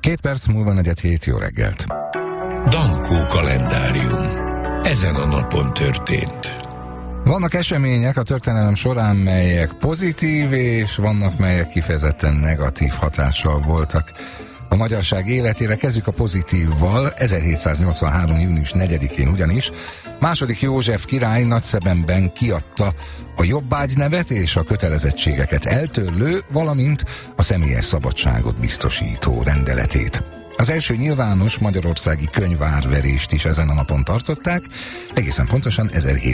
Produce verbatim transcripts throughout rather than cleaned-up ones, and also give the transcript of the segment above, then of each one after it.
Két perc múlva negyed hét, jó reggelt. Dankó kalendárium. Ezen a napon történt. Vannak események a történelem során, melyek pozitív, és vannak, melyek kifejezetten negatív hatással voltak a magyarság életére. Kezdjük a pozitívval. ezerhétszáznyolcvanhárom. június negyedikén ugyanis második József király Nagyszebenben kiadta a jobbágy nevet és a kötelezettségeket eltörlő, valamint a személyes szabadságot biztosító rendeletét. Az első nyilvános magyarországi könyvárverést is ezen a napon tartották, egészen pontosan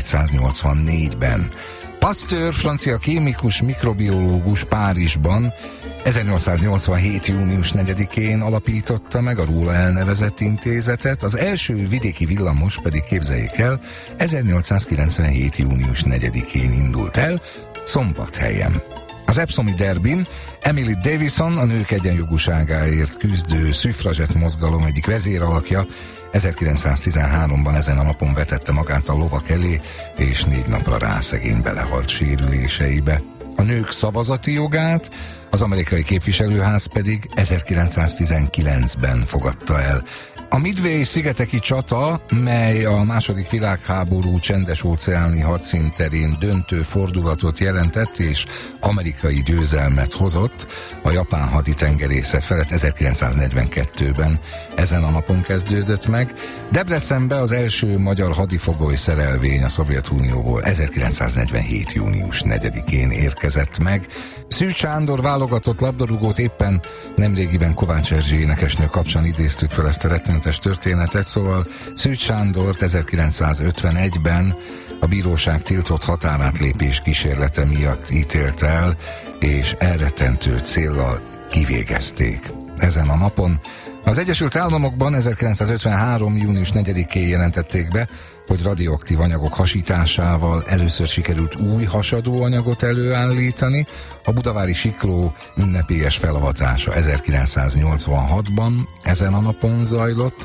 ezerhétszáznyolcvannégyben. Pasteur, francia kémikus, mikrobiológus Párizsban ezernyolcszáznyolcvanhét. június negyedikén alapította meg a róla elnevezett intézetet, az első vidéki villamos pedig, képzeljék el, ezernyolcszázkilencvenhét. június negyedikén indult el Szombathelyen. Az epsomi derbin Emily Davison, a nők egyenjogúságáért küzdő szüffrazsett mozgalom egyik vezéralakja, ezerkilencszáztizenháromban ezen a napon vetette magát a lovak elé, és négy napra rá szegény belehalt sérüléseibe. A nők szavazati jogát az amerikai képviselőház pedig ezerkilencszáztizenkilencben fogadta el. A Midway-szigeteki csata, mely a második világháború csendes-óceáni hadszínterén döntő fordulatot jelentett és amerikai győzelmet hozott a japán haditengerészet felett, ezerkilencszáznegyvenkettőben ezen a napon kezdődött meg. Debrecenbe az első magyar hadifogoly szerelvény a Szovjetunióból ezerkilencszáznegyvenhét. június negyedikén érkezett meg. Szűcs Sándor válogatott labdarúgót éppen nemrégiben Kovács Erzsé énekesnő kapcsán idéztük fel ezt a rettenetes történetet, szóval Szűcs Sándort ezerkilencszázötvenegyben a bíróság tiltott határátlépés kísérlete miatt ítélt el, és elrettentő céllal kivégezték. Ezen a napon az Egyesült Államokban ezerkilencszázötvenhárom. június negyedikén jelentették be, hogy radioaktív anyagok hasításával először sikerült új hasadóanyagot előállítani. A budavári sikló ünnepélyes felavatása ezerkilencszáznyolcvanhatban ezen a napon zajlott.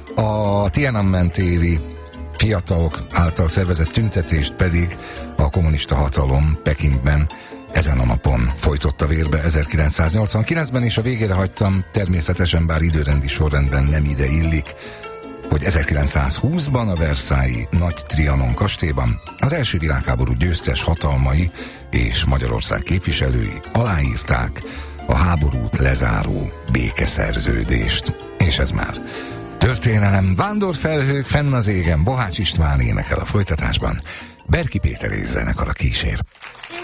A Tiananmen téri fiatalok által szervezett tüntetést pedig a kommunista hatalom Pekingben ezen a napon folytotta vérbe ezerkilencszáznyolcvankilencben, és a végére hagytam, természetesen, bár időrendi sorrendben nem ide illik, hogy ezerkilencszázhúszban a Versailles Nagy Trianon kastélyban az első világháború győztes hatalmai és Magyarország képviselői aláírták a háborút lezáró békeszerződést. És ez már történelem. Vándorfelhők fenn az égen, Bohács István énekel a folytatásban, Berki Péter és zenekara kísér.